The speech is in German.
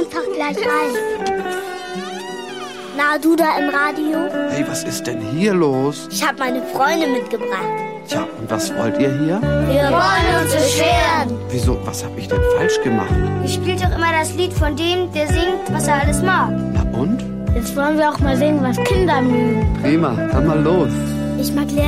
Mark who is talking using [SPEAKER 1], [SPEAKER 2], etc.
[SPEAKER 1] Montag gleich rein. Na, du da im Radio?
[SPEAKER 2] Hey, was ist denn hier los?
[SPEAKER 1] Ich habe meine Freunde mitgebracht.
[SPEAKER 2] Tja, und was wollt ihr hier?
[SPEAKER 1] Wir wollen uns beschweren.
[SPEAKER 2] Wieso, was habe ich denn falsch gemacht?
[SPEAKER 1] Ihr spielt doch immer das Lied von dem, der singt, was er alles mag.
[SPEAKER 2] Na und?
[SPEAKER 1] Jetzt wollen wir auch mal singen, was Kinder mögen.
[SPEAKER 2] Prima, dann mal los.
[SPEAKER 1] Ich mag